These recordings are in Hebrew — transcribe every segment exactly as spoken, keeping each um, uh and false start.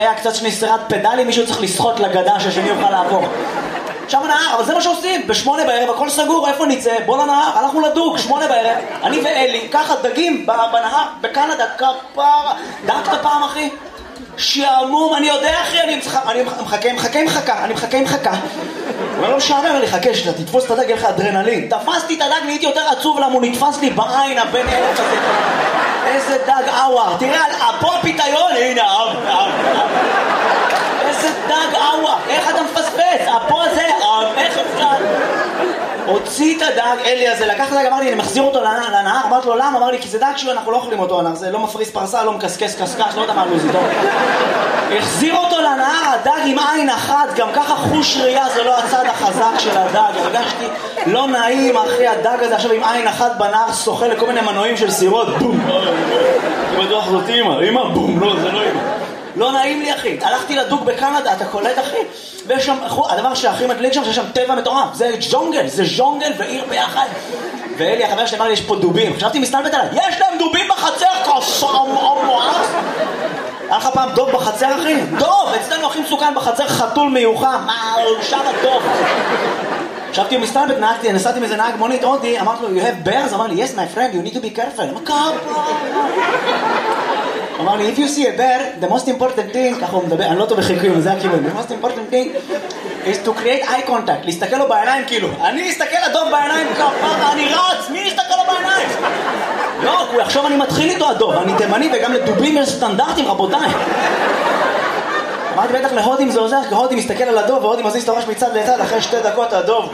היה קצת שני סרט פדלים, מישהו צריך לשחות לגדה שהשני יוכל לעבור. שם הנהר, אבל זה מה שעושים, בשמונה בערב, הכל סגור, איפה נצא? בוא לנהר, הלכנו לדוג, שמונה בערב, אני ואלי, ככה דגים בנהר, בקנדה, כפרה, דגת פעם אחי? שעמום, אני יודע אחי, אני מחכה, מחכה, מחכה, אני מחכה, מחכה. הוא לא משעמם, אני חכה שאתה תתפוס את הדג, יהיה לך אדרנלין. תפסתי את הדג, נהייתי יותר עצוב למה הוא נתפס לי בעין, הבן אלף הזה. איזה דג אוואר, תראה, פה הפיתיון, הנה, אב, אב, אב. איזה דג אוואר, איך אתה מפספס? פה הזה, אב, איך אפשר? הוציא את הדג, אלי הזה, לקח את הדג, אמר לי, אני מחזיר אותו לנהר, אמרתי לו, למה? אמר לי, כי זה דג שהוא, אנחנו לא אוכלים אותו, זה לא מפריס פרסה, לא מקסקס קסקש, לא יודע מה לוזי, טוב. החזיר אותו לנהר, הדג עם עין אחת, גם ככה חוש ראייה, זה לא הצד החזק של הדג, הרגשתי לא נעים, אחי, הדג הזה עכשיו עם עין אחת בנהר, שוחה לכל מיני מנועים של סירות, בום, אני בטוח זאת אימא, אימא, בום, לא, זה לא אימא. לא נעים לי אחי, הלכתי לדוג בקנדה, אתה קולט אחי? ויש שם, הדבר שהכי מדליק שם, שיש שם טבע מטורף, זה ג'ונגל, זה ז'ונגל ועיר ביחד. ואלי החבר שלי אמר לי, יש פה דובים, חשבתי מסתלבט עליי, יש להם דובים בחצר, כסם, מואס. היה לך פעם דוב בחצר אחי? דוב, אצלנו הכי מסוכן בחצר, חתול מיוחם, מה, שם הדוב. חשבתי הוא מסתלבט, נהגתי, נסעתי מזה נהג מונית הודי, אמרתי לו, you have bears? אמר לי, yes my friend, you need to be careful. אמר, כפה. אמר לי, if you see a bear, the most important thing, ככה הוא מדבר, אני לא טוב בחיקויים, זה הכיוון, the most important thing is to create eye contact, להסתכל לו בעיניים כאילו, אני אסתכל לדוב בעיניים כפה, אני רץ, מי יסתכל לו בעיניים? לא, הוא יחשוב אני מתחיל איתו הדוב, אני תימני וגם לדובים יש סטנדרטים רבותיי. אמרתי בטח להודים זה עוזר, כי הודים מסתכל על הדוב והודים מזיז את הראש מצד לצד, אחרי שתי דקות הדוב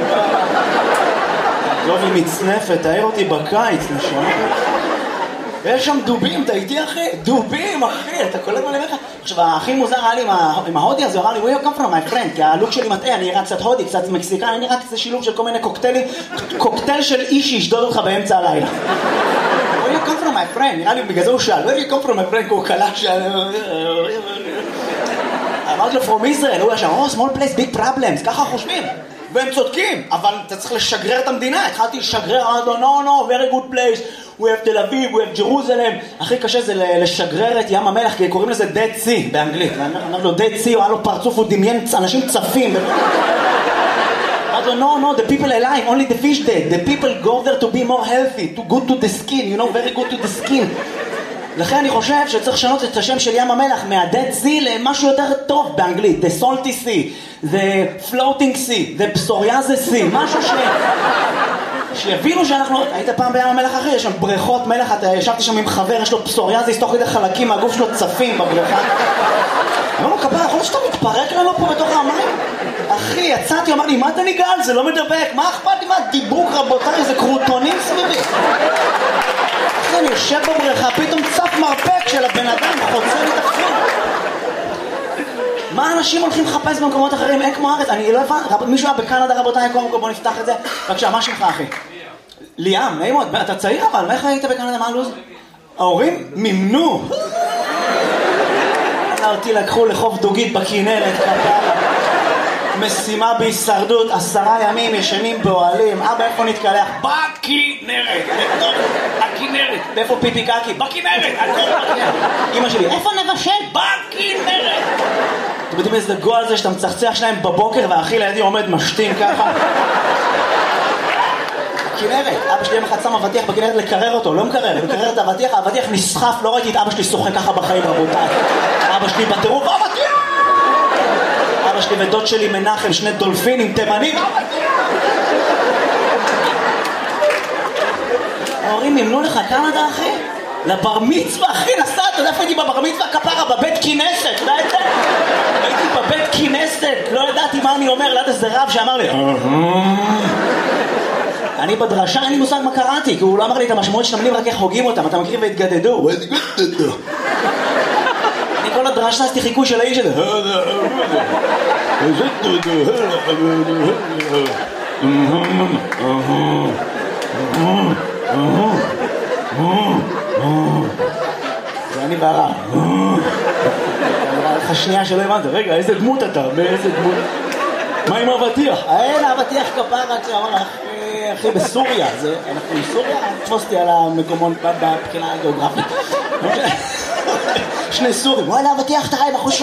הדוב היא מצנפת, תאר אותי בקיץ נשמע. יש שם דובים, אתה איתי אחי? דובים אחי, אתה קולט מה אני אומר לך? עכשיו הכי מוזר היה לי עם ההודי הזה, הוא אמר לי, where you come from my friend? כי הלוק שלי מטעה, אני נראה קצת הודי, קצת מקסיקן, אני נראה קצת שילוב של כל מיני קוקטלים, קוקטל של איש שישדוד אותך באמצע הלילה. where you come from my friend? נראה לי בגלל זה הוא שאל, where you come from my friend? כי הוא קלט שאל... אמרתי לו, from Israel, הוא ישר, oh, small place, big problems, ככה חושבים. והם צודקים, אבל אתה צריך לשגרר את המדינה, התחלתי לשגרר, אמרתי לו, no, no, very good place, we have תל אביב, we have ג'רוזלם, הכי קשה זה לשגרר את ים המלח, כי קוראים לזה Dead Sea באנגלית, אמרתי לו, Dead Sea, הוא היה לו פרצוף, הוא דמיין אנשים צפים, אמרתי לו, no, no, the people alive, only the fish dead, the people go there to be more healthy, too good to the skin, you know, very good to the skin. לכן אני חושב שצריך לשנות את השם של ים המלח מה-Dead Sea למשהו יותר טוב באנגלית, the salty sea, the floating sea, the psoriasis sea, משהו ש... שיבינו שאנחנו... היית פעם בים המלח אחי, יש שם בריכות מלח, אתה ישבתי שם עם חבר, יש לו פסוריאזיס, תוך כדי חלקים מהגוף שלו צפים בבריכה. אמר לו, כפרה, יכול להיות שאתה מתפרק לנו פה בתוך המים? אחי, יצאתי, אמר לי, מה אתה ניגל? זה לא מדבק, מה אכפת לי? מה דיבוק רבותיי, זה קרוטונים סביבי. אחי, אני יושב בבריכה, פתאום צף מרפק של הבן אדם, חוצה לי תחזור. מה אנשים הולכים לחפש במקומות אחרים? אין כמו הארץ, אני לא הבן, מישהו היה בקנדה רבותיי, קודם כל בוא נפתח את זה. בבקשה, מה שמך אחי? ליאם, נעים מאוד, אתה צעיר אבל, מה איך היית בקנדה, מה הלוז? ההורים מימנו. אותי לקחו לחוף דוגית בכנרת, משימה בהישרדות, עשרה ימים ישנים באוהלים, אבא איפה נתקלח? בכנרת, בתוך הכנרת. ואיפה פיפי קקי? בכנרת, אמא שלי, איפה נבשל? בכנרת. אתם יודעים איזה גול זה שאתה מצחצח שניים בבוקר והאחי לידי עומד משתין ככה? בכנרת, אבא שלי יום אחד שם אבטיח בכנרת לקרר אותו, לא מקרר, לקרר את האבטיח, האבטיח נסחף, לא ראיתי את אבא שלי סוכן ככה בחיים רבותיי. אבא שלי בטירוף, אבטיח! אבא שלי ודוד שלי מנחם, שני דולפינים, תימנים, אבטיח! ההורים ימנו לך קנדה אחי? לבר מצווה אחי, נסעת, אתה יודע איפה הייתי בבר מצווה כפרה? בבית כנסת, אתה יודע את זה? הייתי בבית כנסת, לא ידעתי מה אני אומר, ליד איזה רב שאמר לי אני בדרשה, אין לי מושג מה קראתי, כי הוא לא אמר לי את המשמעות של המילים, רק איך הוגים אותם, אתה מכיר והתגדדו. התגדדו. אני כל הדרשה עשיתי חיקוי של האיש הזה. זה אני והרע. אמרה לך שנייה שלא הבנת, רגע, איזה דמות אתה? באיזה דמות? מה עם אבטיח? אין, אבטיח כפרה, שאמר לך, אחי, בסוריה, אנחנו בסוריה, תפוסתי על המקומות בבחינה הגיאוגרפית. שני סורים, וואלה, אבטיח, אתה חי בחוש